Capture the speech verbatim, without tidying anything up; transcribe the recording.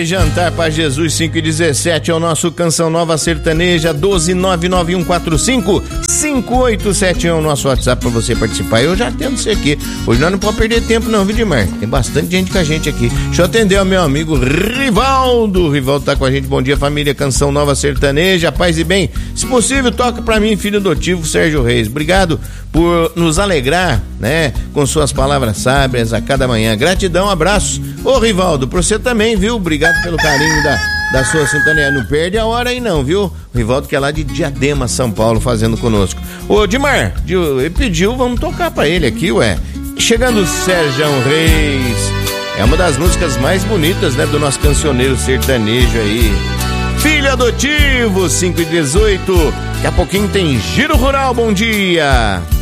Jantar para Jesus cinco e dezessete é o nosso Canção Nova Sertaneja. Doze nove nove um quatro cinco cinco oito sete um é o nosso WhatsApp para você participar. Eu já atendo você aqui. Hoje nós não podemos perder tempo não, viu, Dimar? Tem bastante gente com a gente aqui. Deixa eu atender o meu amigo Rivaldo. O Rivaldo tá com a gente. Bom dia, família Canção Nova Sertaneja, paz e bem. Se possível, toca para mim, filho adotivo Sérgio Reis. Obrigado por nos alegrar, né, com suas palavras sábias a cada manhã. Gratidão, abraço. Ô Rivaldo, pra você também, viu? Obrigado pelo carinho da, da sua sintonia. Não perde a hora aí não, viu? O Rivaldo que é lá de Diadema, São Paulo, fazendo conosco. Ô Dimar, ele pediu, vamos tocar pra ele aqui, ué. Chegando o Sérgio Reis. É uma das músicas mais bonitas, né, do nosso cancioneiro sertanejo aí. Filho adotivo, cinco e dezoito. Daqui a pouquinho tem Giro Rural, bom dia.